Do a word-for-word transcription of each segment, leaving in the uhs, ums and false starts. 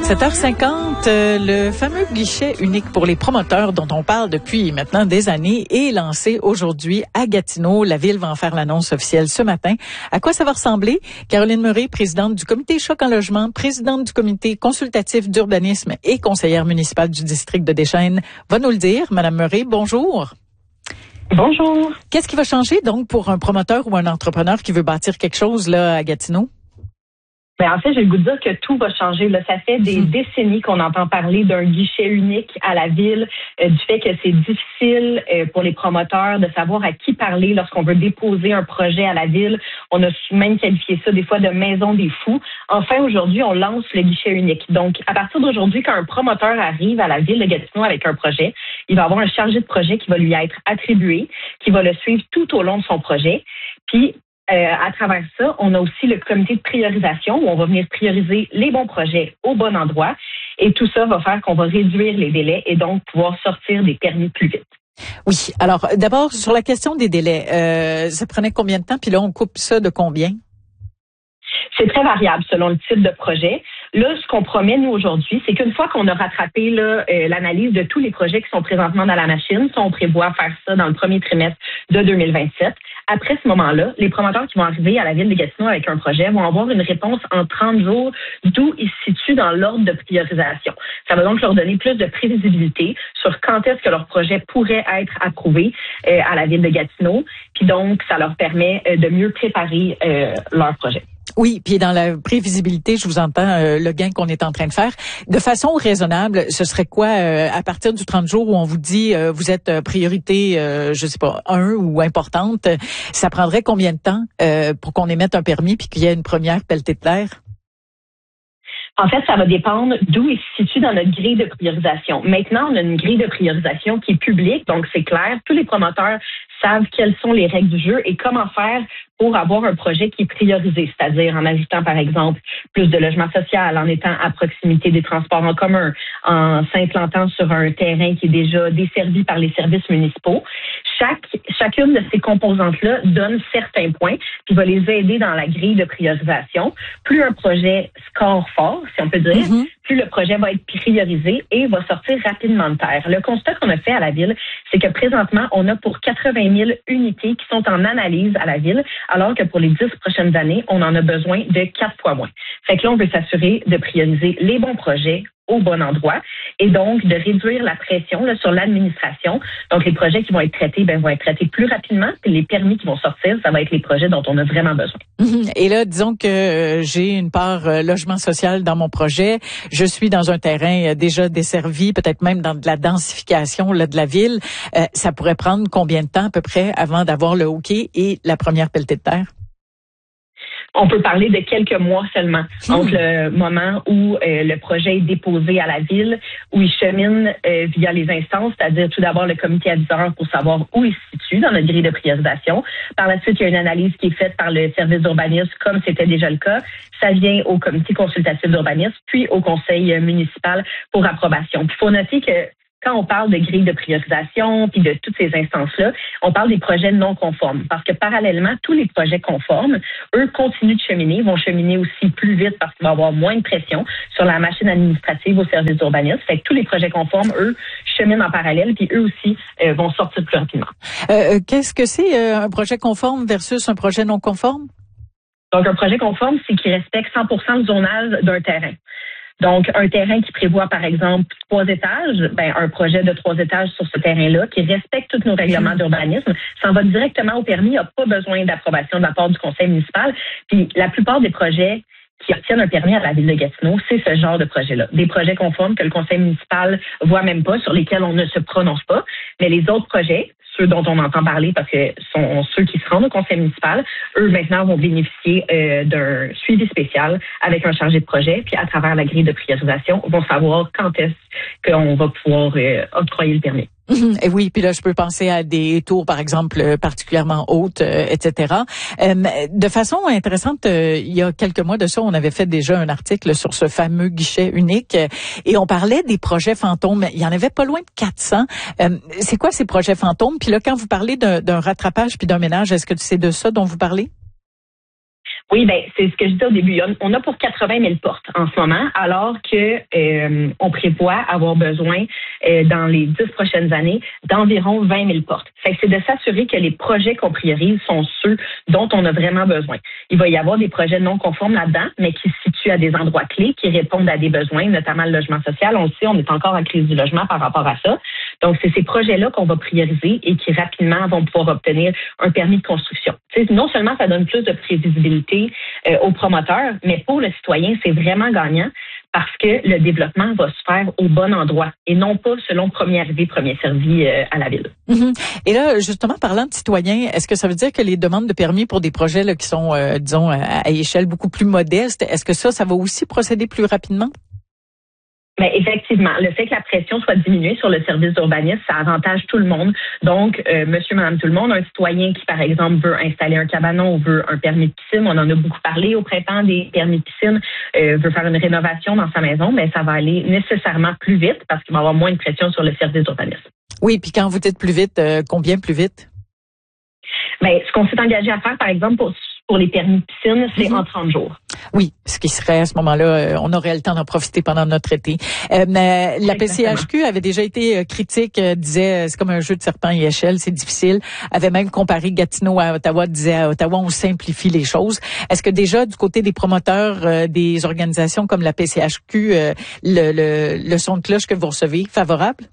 sept heures cinquante, euh, le fameux guichet unique pour les promoteurs dont on parle depuis maintenant des années est lancé aujourd'hui à Gatineau. La ville va en faire l'annonce officielle ce matin. À quoi ça va ressembler? Caroline Murray, présidente du comité Choc en logement, présidente du comité consultatif d'urbanisme et conseillère municipale du district de Deschênes, va nous le dire. Madame Murray, bonjour. Bonjour. Qu'est-ce qui va changer donc pour un promoteur ou un entrepreneur qui veut bâtir quelque chose là à Gatineau? Ben, en fait, j'ai le goût de dire que tout va changer. Là, ça fait des mmh. décennies qu'on entend parler d'un guichet unique à la ville, euh, du fait que c'est difficile euh, pour les promoteurs de savoir à qui parler lorsqu'on veut déposer un projet à la ville. On a même qualifié ça des fois de maison des fous. Enfin, aujourd'hui, on lance le guichet unique. Donc, à partir d'aujourd'hui, quand un promoteur arrive à la ville de Gatineau avec un projet, il va avoir un chargé de projet qui va lui être attribué, qui va le suivre tout au long de son projet. Puis, Euh, à travers ça, on a aussi le comité de priorisation où on va venir prioriser les bons projets au bon endroit. Et tout ça va faire qu'on va réduire les délais et donc pouvoir sortir des permis plus vite. Oui. Alors, d'abord, sur la question des délais, euh, ça prenait combien de temps? Puis là, on coupe ça de combien? C'est très variable selon le type de projet. Là, ce qu'on promet, nous, aujourd'hui, c'est qu'une fois qu'on a rattrapé là, euh, l'analyse de tous les projets qui sont présentement dans la machine, ça, on prévoit faire ça dans le premier trimestre de deux mille vingt-sept. Après ce moment-là, les promoteurs qui vont arriver à la ville de Gatineau avec un projet vont avoir une réponse en trente jours d'où ils se situent dans l'ordre de priorisation. Ça va donc leur donner plus de prévisibilité sur quand est-ce que leur projet pourrait être approuvé euh, à la ville de Gatineau. Puis donc, ça leur permet euh, de mieux préparer euh, leur projet. Oui, puis dans la prévisibilité, je vous entends euh, le gain qu'on est en train de faire. De façon raisonnable, ce serait quoi euh, à partir du trente jours où on vous dit euh, vous êtes priorité, euh, je sais pas, un ou importante, ça prendrait combien de temps euh, pour qu'on émette un permis puis qu'il y ait une première pelletée de terre? En fait, ça va dépendre d'où il se situe dans notre grille de priorisation. Maintenant, on a une grille de priorisation qui est publique, donc c'est clair. Tous les promoteurs savent quelles sont les règles du jeu et comment faire pour avoir un projet qui est priorisé, c'est-à-dire en ajoutant, par exemple, plus de logements sociaux, en étant à proximité des transports en commun, en s'implantant sur un terrain qui est déjà desservi par les services municipaux. Chaque, chacune de ces composantes-là donne certains points, puis va les aider dans la grille de priorisation. Plus un projet score fort, si on peut dire, mm-hmm. plus le projet va être priorisé et va sortir rapidement de terre. Le constat qu'on a fait à la ville, c'est que présentement, on a pour quatre-vingt mille unités qui sont en analyse à la ville, alors que pour les dix prochaines années, on en a besoin de quatre fois moins. Fait que là, on veut s'assurer de prioriser les bons projets au bon endroit et donc de réduire la pression là, sur l'administration. Donc, les projets qui vont être traités ben, vont être traités plus rapidement et les permis qui vont sortir, ça va être les projets dont on a vraiment besoin. Et là, disons que euh, j'ai une part euh, logement social dans mon projet. Je suis dans un terrain euh, déjà desservi, peut-être même dans de la densification là, de la ville. Euh, ça pourrait prendre combien de temps à peu près avant d'avoir le OK et la première pelletée de terre? On peut parler de quelques mois seulement mmh. entre le moment où euh, le projet est déposé à la ville, où il chemine euh, via les instances, c'est-à-dire tout d'abord le comité aviseur pour savoir où il se situe dans notre grille de priorisation. Par la suite, il y a une analyse qui est faite par le service d'urbanisme, comme c'était déjà le cas. Ça vient au comité consultatif d'urbanisme, puis au conseil municipal pour approbation. Puis il faut noter que quand on parle de grille de priorisation puis de toutes ces instances-là, on parle des projets non conformes. Parce que parallèlement, tous les projets conformes, eux, continuent de cheminer, vont cheminer aussi plus vite parce qu'il va y avoir moins de pression sur la machine administrative au service d'urbanisme. Fait que tous les projets conformes, eux, cheminent en parallèle puis eux aussi euh, vont sortir plus rapidement. Euh, qu'est-ce que c'est euh, un projet conforme versus un projet non conforme? Donc, un projet conforme, c'est qu'il respecte cent pour cent le zonage d'un terrain. Donc, un terrain qui prévoit, par exemple, trois étages, ben, un projet de trois étages sur ce terrain-là qui respecte tous nos règlements d'urbanisme, ça en va directement au permis, il n'y a pas besoin d'approbation de la part du conseil municipal. Puis, la plupart des projets qui obtiennent un permis à la ville de Gatineau, c'est ce genre de projet-là. Des projets conformes que le conseil municipal voit même pas, sur lesquels on ne se prononce pas. Mais les autres projets, ceux dont on entend parler parce que sont ceux qui se rendent au conseil municipal, eux maintenant vont bénéficier euh, d'un suivi spécial avec un chargé de projet, puis à travers la grille de priorisation, vont savoir quand est-ce qu'on va pouvoir euh, octroyer le permis. Et oui, puis là, je peux penser à des tours, par exemple, particulièrement hautes, euh, et cetera. Euh, de façon intéressante, euh, il y a quelques mois de ça, on avait fait déjà un article sur ce fameux guichet unique euh, et on parlait des projets fantômes. Il y en avait pas loin de quatre cents. Euh, c'est quoi ces projets fantômes? Puis là, quand vous parlez d'un, d'un rattrapage puis d'un ménage, est-ce que c'est de ça dont vous parlez? Oui, ben c'est ce que je disais au début. On a pour quatre-vingt mille portes en ce moment, alors que euh, on prévoit avoir besoin euh, dans les dix prochaines années d'environ vingt mille portes. Fait que c'est de s'assurer que les projets qu'on priorise sont ceux dont on a vraiment besoin. Il va y avoir des projets non conformes là-dedans, mais qui se situent à des endroits clés, qui répondent à des besoins, notamment le logement social. On le sait, on est encore en crise du logement par rapport à ça. Donc, c'est ces projets-là qu'on va prioriser et qui rapidement vont pouvoir obtenir un permis de construction. T'sais, non seulement ça donne plus de prévisibilité euh, aux promoteurs, mais pour le citoyen, c'est vraiment gagnant parce que le développement va se faire au bon endroit et non pas selon premier arrivé, premier servi euh, à la ville. Mm-hmm. Et là, justement, parlant de citoyens, est-ce que ça veut dire que les demandes de permis pour des projets là, qui sont, euh, disons, à, à échelle beaucoup plus modeste, est-ce que ça, ça va aussi procéder plus rapidement? Mais effectivement, le fait que la pression soit diminuée sur le service d'urbanisme, ça avantage tout le monde. Donc, euh, monsieur, madame, tout le monde, un citoyen qui, par exemple, veut installer un cabanon ou veut un permis de piscine, on en a beaucoup parlé au printemps des permis de piscine, euh, veut faire une rénovation dans sa maison, mais ça va aller nécessairement plus vite parce qu'il va y avoir moins de pression sur le service d'urbanisme. Oui, puis quand vous dites plus vite, euh, combien plus vite? Ben, ce qu'on s'est engagé à faire, par exemple, pour Pour les permis de piscine, c'est mm-hmm. en trente jours. Oui, ce qui serait à ce moment-là, euh, on aurait le temps d'en profiter pendant notre été. Euh, mais la P C H Q avait déjà été euh, critique, euh, disait euh, c'est comme un jeu de serpent et échelle, c'est difficile. Avait même comparé Gatineau à Ottawa, disait à Ottawa on simplifie les choses. Est-ce que déjà du côté des promoteurs, euh, des organisations comme la P C H Q, euh, le, le, le son de cloche que vous recevez, favorable?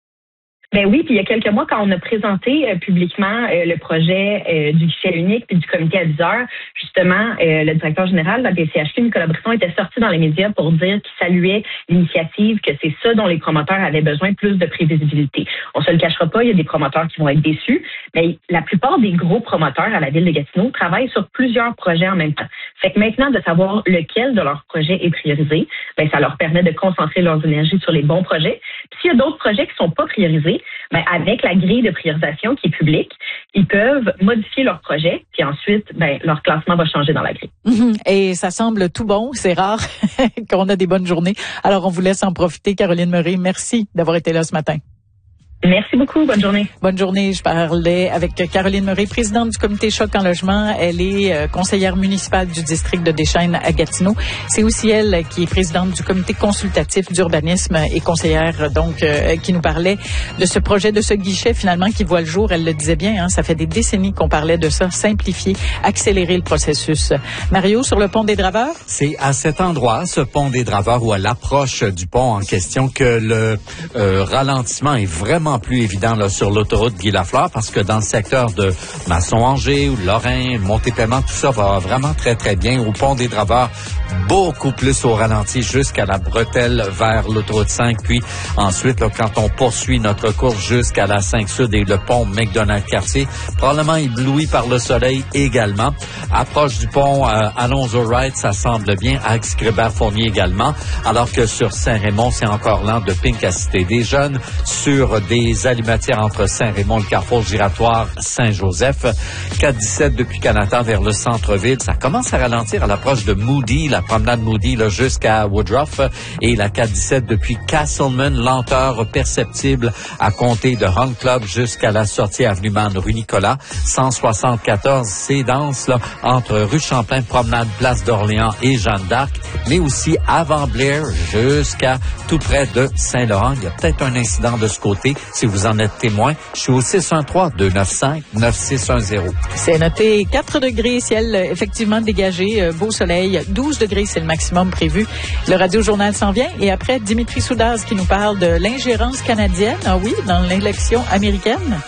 Ben oui, puis il y a quelques mois, quand on a présenté euh, publiquement euh, le projet euh, du guichet unique puis du comité aviseur, justement, euh, le directeur général de la P C H Q, Nicolas Brisson, était sorti dans les médias pour dire qu'il saluait l'initiative, que c'est ça dont les promoteurs avaient besoin, plus de prévisibilité. On se le cachera pas, il y a des promoteurs qui vont être déçus, mais la plupart des gros promoteurs à la ville de Gatineau travaillent sur plusieurs projets en même temps. Fait que maintenant, de savoir lequel de leurs projets est priorisé, ben ça leur permet de concentrer leurs énergies sur les bons projets. Puis s'il y a d'autres projets qui sont pas priorisés, ben, avec la grille de priorisation qui est publique, ils peuvent modifier leur projet, puis ensuite, ben, leur classement va changer dans la grille. Mmh. Et ça semble tout bon, c'est rare qu'on a des bonnes journées. Alors, on vous laisse en profiter. Caroline Meuré, merci d'avoir été là ce matin. Merci beaucoup. Bonne journée. Bonne journée. Je parlais avec Caroline Meuré, présidente du comité Choc en logement. Elle est euh, conseillère municipale du district de Deschênes à Gatineau. C'est aussi elle qui est présidente du comité consultatif d'urbanisme et conseillère donc euh, qui nous parlait de ce projet, de ce guichet finalement qui voit le jour. Elle le disait bien, hein, ça fait des décennies qu'on parlait de ça, simplifier, accélérer le processus. Mario, sur le pont des Draveurs? C'est à cet endroit, ce pont des Draveurs, ou à l'approche du pont en question, que le euh, ralentissement est vraiment plus évident là, sur l'autoroute Guy-Lafleur, parce que dans le secteur de Masson-Angers ou Lorrain, Monté-Paiement, tout ça va vraiment très, très bien. Au pont des Draveurs, beaucoup plus au ralenti jusqu'à la bretelle vers l'autoroute cinq. Puis ensuite, là, quand on poursuit notre course jusqu'à la cinq Sud et le pont McDonald-Cartier, probablement ébloui par le soleil également. Approche du pont euh, Alonzo-Wright, ça semble bien. Axe-Grébert-Fournier également. Alors que sur Saint-Raymond, c'est encore lent de Pink à Cité des Jeunes. Sur des allumatières entre Saint-Raymond, le carrefour giratoire Saint-Joseph. quatre dix-sept depuis Canada vers le centre-ville. Ça commence à ralentir à l'approche de Moody, la promenade Moody là, jusqu'à Woodruff. Et la quatre dix-sept depuis Castleman, lenteur perceptible à compter de Hunt Club jusqu'à la sortie avenue Man, rue Nicolas. cent soixante-quatorze, c'est dense là, entre rue Champlain, promenade Place d'Orléans et Jeanne d'Arc, mais aussi avant Blair jusqu'à tout près de Saint-Laurent. Il y a peut-être un incident de ce côté. Si vous en êtes témoin, je suis au six un trois, deux neuf cinq, neuf six un zéro. C'est noté quatre degrés, ciel effectivement dégagé, euh, beau soleil, douze degrés, c'est le maximum prévu. Le Radio-Journal s'en vient et après, Dimitri Soudaz qui nous parle de l'ingérence canadienne, ah oui, dans l'élection américaine.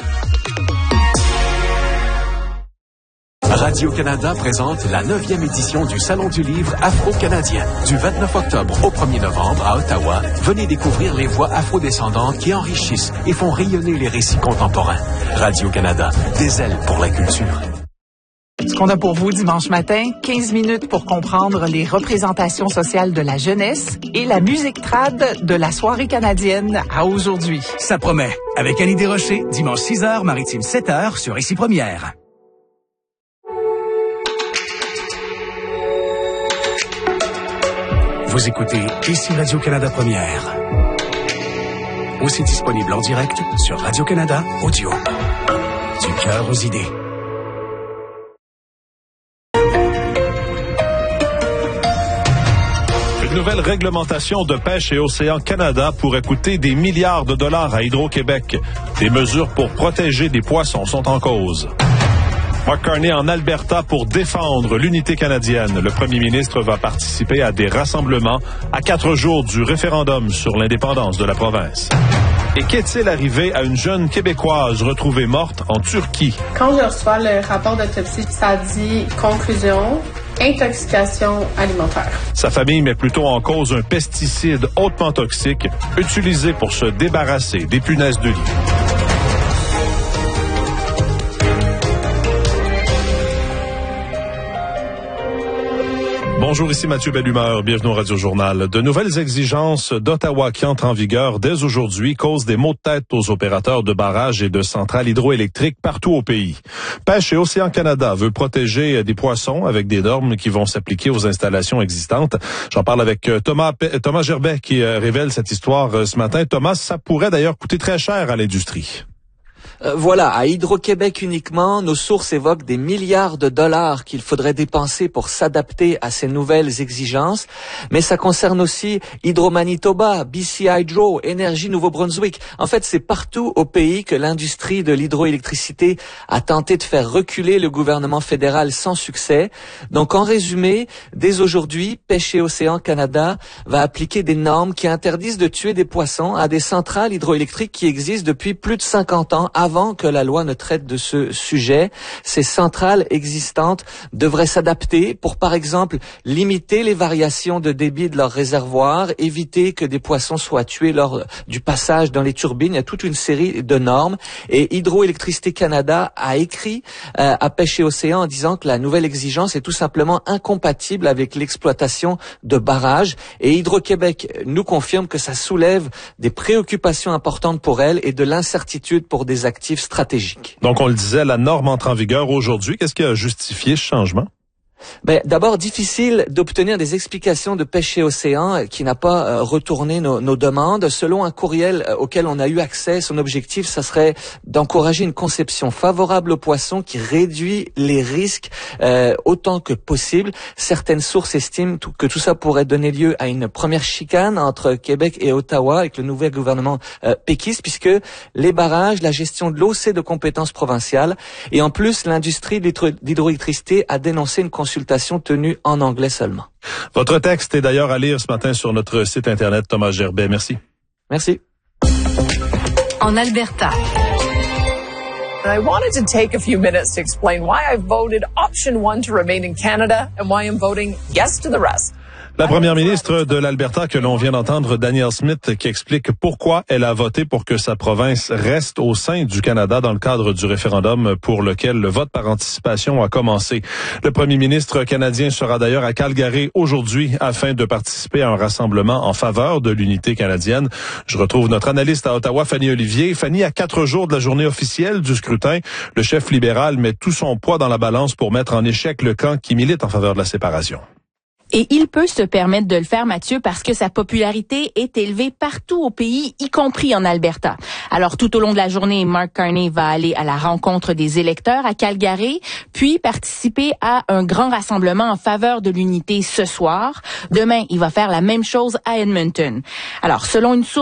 Radio-Canada présente la neuvième édition du Salon du livre afro-canadien. Du vingt-neuf octobre au premier novembre à Ottawa, venez découvrir les voix afro-descendantes qui enrichissent et font rayonner les récits contemporains. Radio-Canada, des ailes pour la culture. Ce qu'on a pour vous dimanche matin, quinze minutes pour comprendre les représentations sociales de la jeunesse et la musique trad de la soirée canadienne à aujourd'hui. Ça promet. Avec Annie Desrochers, dimanche six heures, maritime sept heures sur Ici Première. Vous écoutez Ici Radio-Canada Première. Aussi disponible en direct sur Radio-Canada Audio. Du cœur aux idées. nouvelle réglementation de pêche et Océan Canada pourrait coûter des milliards de dollars à Hydro-Québec. Des mesures pour protéger des poissons sont en cause. Mark Carney en Alberta pour défendre l'unité canadienne. Le premier ministre va participer à des rassemblements à quatre jours du référendum sur l'indépendance de la province. Et qu'est-il arrivé à une jeune Québécoise retrouvée morte en Turquie? Quand je reçois le rapport d'autopsie, ça dit conclusion, intoxication alimentaire. Sa famille met plutôt en cause un pesticide hautement toxique utilisé pour se débarrasser des punaises de lit. Bonjour, ici Mathieu Bellumeur. Bienvenue au Radio Journal. De nouvelles exigences d'Ottawa qui entrent en vigueur dès aujourd'hui causent des maux de tête aux opérateurs de barrages et de centrales hydroélectriques partout au pays. Pêche et Océan Canada veut protéger des poissons avec des normes qui vont s'appliquer aux installations existantes. J'en parle avec Thomas, Thomas Gerbet qui révèle cette histoire ce matin. Thomas, ça pourrait d'ailleurs coûter très cher à l'industrie. Euh, voilà, à Hydro-Québec uniquement, nos sources évoquent des milliards de dollars qu'il faudrait dépenser pour s'adapter à ces nouvelles exigences, mais ça concerne aussi Hydro-Manitoba, B C Hydro, Énergie Nouveau-Brunswick. En fait, c'est partout au pays que l'industrie de l'hydroélectricité a tenté de faire reculer le gouvernement fédéral sans succès. Donc, en résumé, dès aujourd'hui, Pêche et Océan Canada va appliquer des normes qui interdisent de tuer des poissons à des centrales hydroélectriques qui existent depuis plus de cinquante ans, avant que la loi ne traite de ce sujet. Ces centrales existantes devraient s'adapter pour, par exemple, limiter les variations de débit de leurs réservoirs, éviter que des poissons soient tués lors du passage dans les turbines. Il y a toute une série de normes. Et Hydroélectricité Canada a écrit euh, à Pêche et Océan en disant que la nouvelle exigence est tout simplement incompatible avec l'exploitation de barrages. Et Hydro-Québec nous confirme que ça soulève des préoccupations importantes pour elle et de l'incertitude pour des actifs stratégiques. Donc, on le disait, la norme entre en vigueur aujourd'hui. Qu'est-ce qui a justifié ce changement? Ben, d'abord, difficile d'obtenir des explications de Pêche et Océan qui n'a pas euh, retourné nos, nos demandes. Selon un courriel euh, auquel on a eu accès, son objectif, ça serait d'encourager une conception favorable aux poissons qui réduit les risques euh, autant que possible. Certaines sources estiment tout, que tout ça pourrait donner lieu à une première chicane entre Québec et Ottawa avec le nouvel gouvernement euh, péquiste, puisque les barrages, la gestion de l'eau, c'est de compétences provinciales. Et en plus, l'industrie de l'hydroélectricité a dénoncé une consultation tenue en anglais seulement. Votre texte est d'ailleurs à lire ce matin sur notre site Internet. Thomas Gerbet, merci. Merci. En Alberta. I wanted to take a few minutes to explain why I voted option one to remain in Canada and why I'm voting yes to the rest. La première ministre de l'Alberta que l'on vient d'entendre, Danielle Smith, qui explique pourquoi elle a voté pour que sa province reste au sein du Canada dans le cadre du référendum pour lequel le vote par anticipation a commencé. Le premier ministre canadien sera d'ailleurs à Calgary aujourd'hui afin de participer à un rassemblement en faveur de l'unité canadienne. Je retrouve notre analyste à Ottawa, Fanny Olivier. Fanny, à quatre jours de la journée officielle du scrutin, le chef libéral met tout son poids dans la balance pour mettre en échec le camp qui milite en faveur de la séparation. Et il peut se permettre de le faire, Mathieu, parce que sa popularité est élevée partout au pays, y compris en Alberta. Alors, tout au long de la journée, Mark Carney va aller à la rencontre des électeurs à Calgary, puis participer à un grand rassemblement en faveur de l'unité ce soir. Demain, il va faire la même chose à Edmonton. Alors, selon une source